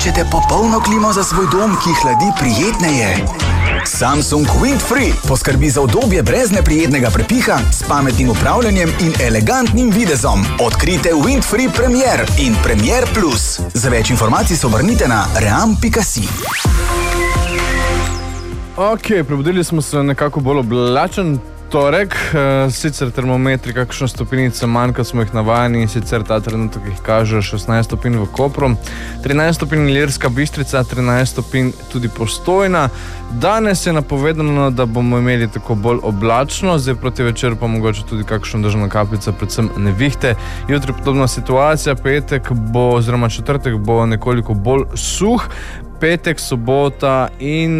Iščete popolno klimo za svoj dom, ki hladi prijetneje? Samsung Windfree poskrbi za udobje brez neprijetnega prepiha, s pametnim upravljanjem in elegantnim videzom. Odkrite Windfree Premier in Premier Plus. Za več informacij se obrnite na ream.si. Ok, prebudili smo se nekako bolj oblačen torek, sicer termometri kakšno stopinice manj, kot smo jih navajeni, sicer ta trenutek jih kaže 16 stopinj v Kopru, 13 stopinj Ilirska Bistrica, 13 stopinj tudi Postojna. Danes je napovedano, da bomo imeli tako bolj oblačno, zdaj proti večeru pa mogoče tudi kakšno dežna kapljica, predvsem nevihte. Jutri podobna situacija, petek bo, oziroma četrtek bo nekoliko bolj suh, petek, sobota in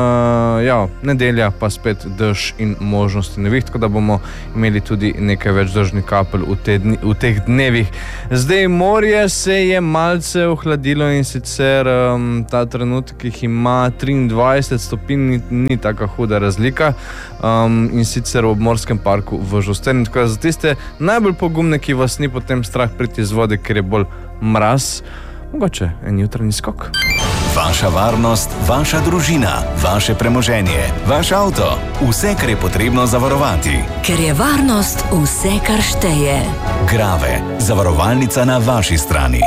nedelja pa spet dež in možnosti neviht, tako da bomo imeli tudi nekaj več dežnih kapelj v teh dnevih. Zdaj, morje se je malce ohladilo in sicer ta trenutek jih ima 23 stopinj, ni taka huda razlika, in sicer v obmorskem parku v Žosterni. Tako da za tiste najbolj pogumne, ki vas ni potem strah priti iz vode, ker je bolj mraz, mogoče en jutranji skok. Vaša varnost, vaša družina, vaše premoženje, vaš avto, vse, kar je potrebno zavarovati. Ker je varnost vse, kar šteje. Grave, zavarovalnica na vaši strani.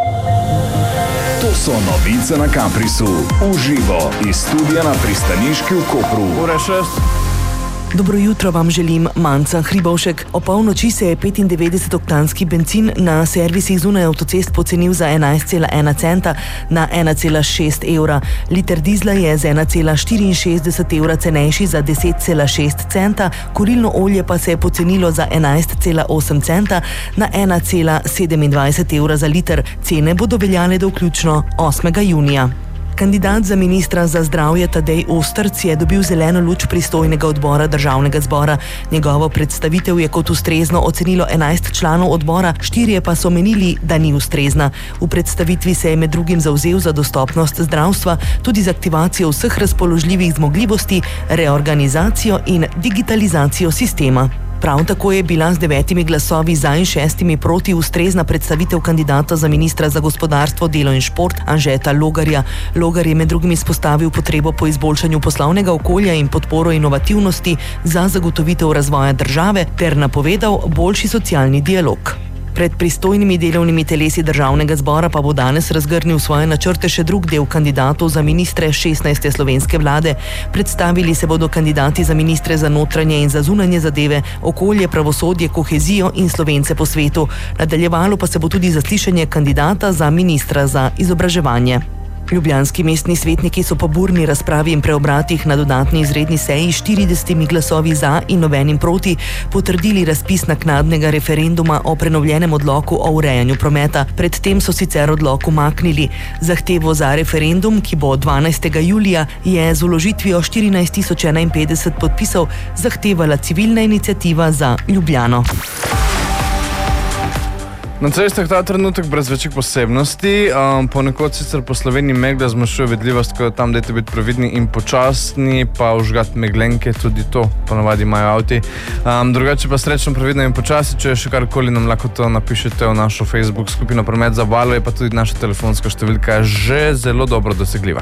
To so novice na Caprisu, v živo iz studia na pristaniški v Kopru. Ura 6. Dobro jutro vam želim, Manca Hribovšek. O polnoči se je 95-oktanski bencin na servisih zunaj avtocest pocenil za 11,1 centa na 1,6 evra. Liter dizla je z 1,64 evra cenejši za 10,6 centa, kurilno olje pa se je pocenilo za 11,8 centa na 1,27 evra za liter. Cene bodo veljale do vključno 8. junija. Kandidat za ministra za zdravje Tadej Ostrc je dobil zeleno luč pristojnega odbora Državnega zbora. Njegovo predstavitev je kot ustrezno ocenilo 11 članov odbora, 4 pa so menili, da ni ustrezna. V predstavitvi se je med drugim zavzel za dostopnost zdravstva, tudi z aktivacijo vseh razpoložljivih zmogljivosti, reorganizacijo in digitalizacijo sistema. Prav tako je bila z 9 glasovi za in 6 proti ustrezna predstavitev kandidata za ministra za gospodarstvo, delo in šport Anžeta Logarja. Logar je med drugim izpostavil potrebo po izboljšanju poslovnega okolja in podporo inovativnosti za zagotovitev razvoja države ter napovedal boljši socialni dialog. Pred pristojnimi delovnimi telesi Državnega zbora pa bo danes razgrnil svoje načrte še drug del kandidatov za ministre 16. slovenske vlade. Predstavili se bodo kandidati za ministre za notranje in za zunanje zadeve, okolje, pravosodje, kohezijo in Slovence po svetu. Nadaljevalo pa se bo tudi zaslišanje kandidata za ministra za izobraževanje. Ljubljanski mestni svetniki so po burni razpravi in preobratih na dodatni izredni seji 40 glasovi za in nobenim proti potrdili razpis naknadnega referenduma o prenovljenem odloku o urejanju prometa. Predtem so sicer odlok umaknili. Zahtevo za referendum, ki bo 12. julija, je z vložitvijo 14.051 podpisov zahtevala civilna iniciativa za Ljubljano. Na cestah ta trenutek brez večjih posebnosti, ponekod sicer po Sloveniji megla zmanjšuje vidljivost, tako da tam dajte biti previdni in počasni, pa užgati meglenke, tudi to ponavadi imajo avti. Drugače pa srečno, previdno in počasi, če je še karkoli, nam lahko to napišete v našo Facebook skupino Promet za obalo, je pa tudi naša telefonska številka že zelo dobro dosegljiva.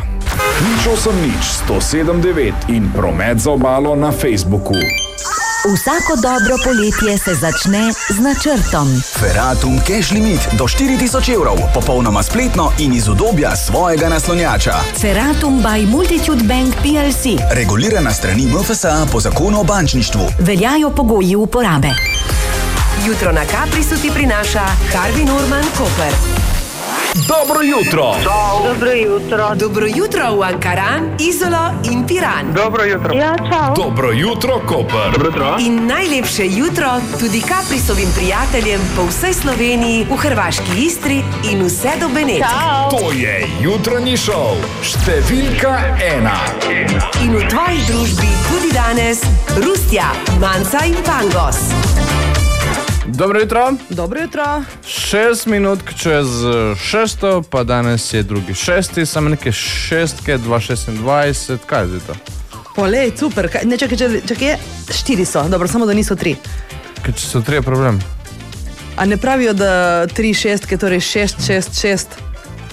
107.9 in Promet za obalo na Facebooku. Vsako dobro poletje se začne z načrtom. Ferratum Cash Limit do 4.000 evrov, popolnoma spletno in iz udobja svojega naslonjača. Ferratum by Multitude Bank PLC. Regulirana strani MFSA po zakonu o bančništvu. Veljajo pogoji uporabe. Jutro na Caprisu ti prinaša Harvey Norman Koper. Dobro jutro! Dobro jutro. Dobro jutro v Ankaran, Izolo in Piran. Dobro jutro. Ja, čau. Dobro jutro, Koper! Dobro jutro. In najlepše jutro tudi Caprisovim prijateljem po vsej Sloveniji, v hrvaški Istri in vse do Benetk. Čau. To je jutranji šov, številka 1. In v tvoji družbi tudi danes Rustja, Manca in Pangos. Dobro jutro. Dobro jutro. 6 minut čez 6, pa danes je drugi 6, samo neke šestke, 2.26, kaj je zdaj to? Polej, super. Ne, čakaj, 4 so. Dobro, samo da niso 3. Ker če so 3 je problem. A ne pravijo, da 3 šestke, torej 6, 6, 6?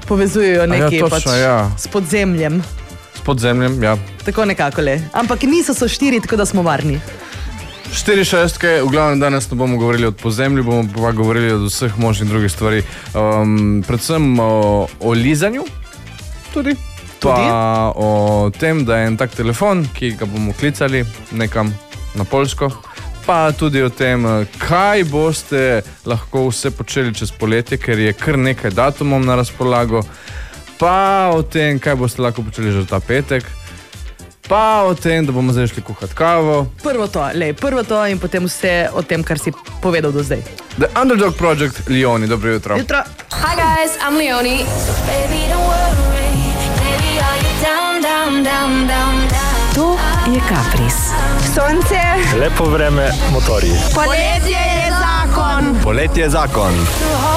povezujejo nekje točno, ja. s podzemljem. S podzemljem, ja. Tako nekako le. Ampak niso so 4, tako da smo varni. 4 šestke, v glavnem danes ne bomo govorili o podzemlju, bomo pa govorili o vseh možnih drugih stvari. Predvsem o lizanju tudi. Pa o tem, da je en tak telefon, ki ga bomo klicali nekam na Poljsko. Pa tudi o tem, kaj boste lahko vse počeli čez poletje, ker je kar nekaj datumov na razpolago. Pa o tem, kaj boste lahko počeli že ta petek. Pa o tem, da bomo zdaj šli kuhati kavo. Prvo to in potem vse o tem, kar si povedal do zdaj. The Underdog Project, Leoni, dobro jutro. Jutro. Hi guys, I'm Leoni. Baby, don't worry. Baby, are you down, down, down, down, down? To je Kapris. Sonce, lepo vreme, motorji. poletje je zakon. Poletje je zakon.